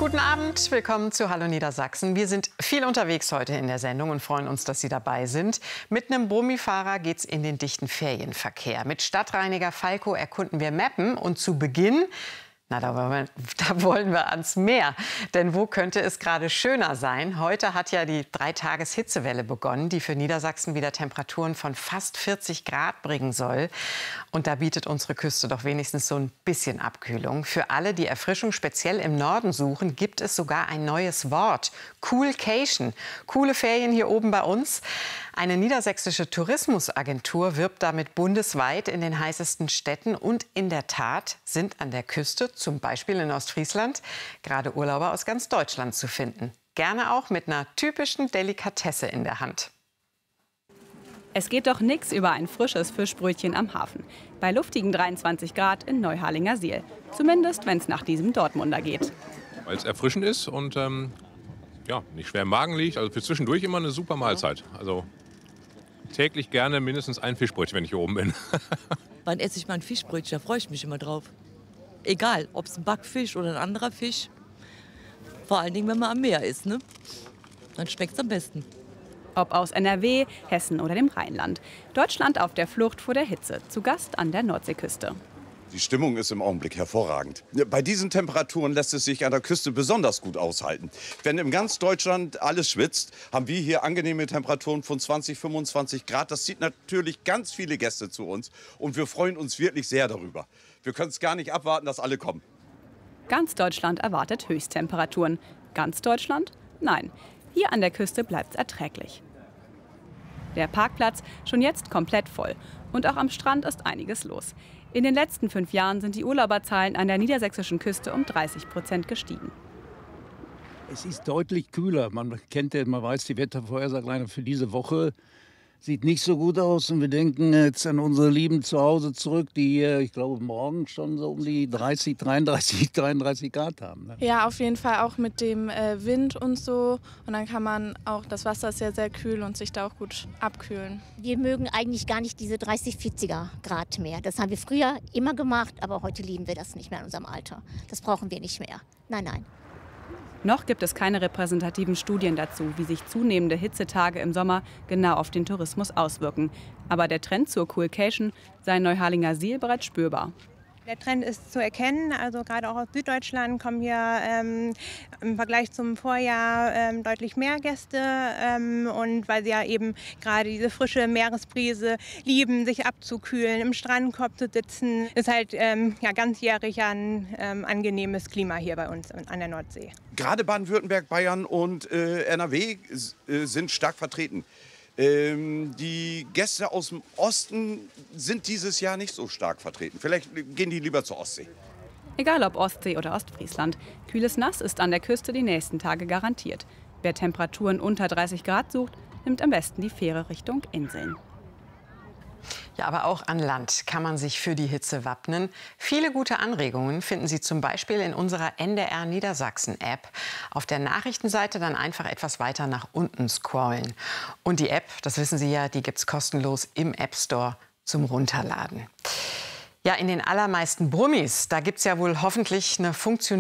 Guten Abend, willkommen zu Hallo Niedersachsen. Wir sind viel unterwegs heute in der Sendung und freuen uns, dass Sie dabei sind. Mit einem Brummifahrer geht's in den dichten Ferienverkehr. Mit Stadtreiniger Falco erkunden wir Meppen und zu Beginn, da wollen wir ans Meer. Denn wo könnte es gerade schöner sein? Heute hat ja die 3-Tages-Hitzewelle begonnen, die für Niedersachsen wieder Temperaturen von fast 40 Grad bringen soll. Und da bietet unsere Küste doch wenigstens so ein bisschen Abkühlung. Für alle, die Erfrischung speziell im Norden suchen, gibt es sogar ein neues Wort. Coolcation. Coole Ferien hier oben bei uns. Eine niedersächsische Tourismusagentur wirbt damit bundesweit in den heißesten Städten. Und in der Tat sind an der Küste, zum Beispiel in Ostfriesland, gerade Urlauber aus ganz Deutschland zu finden. Gerne auch mit einer typischen Delikatesse in der Hand. Es geht doch nichts über ein frisches Fischbrötchen am Hafen. Bei luftigen 23 Grad in Neuharlingersiel. Zumindest, wenn es nach diesem Dortmunder geht. Weil es erfrischend ist und nicht schwer im Magen liegt. Also für zwischendurch immer eine super Mahlzeit. Also täglich gerne mindestens ein Fischbrötchen, wenn ich hier oben bin. Wann esse ich mal ein Fischbrötchen? Da freue ich mich immer drauf. Egal, ob es ein Backfisch oder ein anderer Fisch. Vor allen Dingen, wenn man am Meer ist, ne? Dann schmeckt es am besten. Ob aus NRW, Hessen oder dem Rheinland. Deutschland auf der Flucht vor der Hitze. Zu Gast an der Nordseeküste. Die Stimmung ist im Augenblick hervorragend. Bei diesen Temperaturen lässt es sich an der Küste besonders gut aushalten. Wenn in ganz Deutschland alles schwitzt, haben wir hier angenehme Temperaturen von 20, 25 Grad. Das zieht natürlich ganz viele Gäste zu uns und wir freuen uns wirklich sehr darüber. Wir können es gar nicht abwarten, dass alle kommen. Ganz Deutschland erwartet Höchsttemperaturen. Ganz Deutschland? Nein. Hier an der Küste bleibt es erträglich. Der Parkplatz schon jetzt komplett voll. Und auch am Strand ist einiges los. In den letzten 5 Jahren sind die Urlauberzahlen an der niedersächsischen Küste um 30% gestiegen. Es ist deutlich kühler. Man weiß die Wettervorhersage für diese Woche. Sieht nicht so gut aus und wir denken jetzt an unsere Lieben zu Hause zurück, die, ich glaube, morgen schon so um die 33 Grad haben. Ne? Ja, auf jeden Fall auch mit dem Wind und so. Und dann kann man auch, das Wasser ist ja sehr kühl und sich da auch gut abkühlen. Wir mögen eigentlich gar nicht diese 30-40er Grad mehr. Das haben wir früher immer gemacht, aber heute lieben wir das nicht mehr in unserem Alter. Das brauchen wir nicht mehr. Nein, nein. Noch gibt es keine repräsentativen Studien dazu, wie sich zunehmende Hitzetage im Sommer genau auf den Tourismus auswirken. Aber der Trend zur Coolcation sei in Neuharlingersiel bereits spürbar. Der Trend ist zu erkennen, also gerade auch aus Süddeutschland kommen hier im Vergleich zum Vorjahr deutlich mehr Gäste. Und weil sie ja eben gerade diese frische Meeresbrise lieben, sich abzukühlen, im Strandkorb zu sitzen, ist halt ganzjährig ein angenehmes Klima hier bei uns an der Nordsee. Gerade Baden-Württemberg, Bayern und NRW sind stark vertreten. Die Gäste aus dem Osten sind dieses Jahr nicht so stark vertreten. Vielleicht gehen die lieber zur Ostsee. Egal ob Ostsee oder Ostfriesland, kühles Nass ist an der Küste die nächsten Tage garantiert. Wer Temperaturen unter 30 Grad sucht, nimmt am besten die Fähre Richtung Inseln. Ja, aber auch an Land kann man sich für die Hitze wappnen. Viele gute Anregungen finden Sie zum Beispiel in unserer NDR Niedersachsen-App. Auf der Nachrichtenseite dann einfach etwas weiter nach unten scrollen. Und die App, das wissen Sie ja, die gibt's kostenlos im App Store zum Runterladen. Ja, in den allermeisten Brummis, da gibt's ja wohl hoffentlich eine funktionierende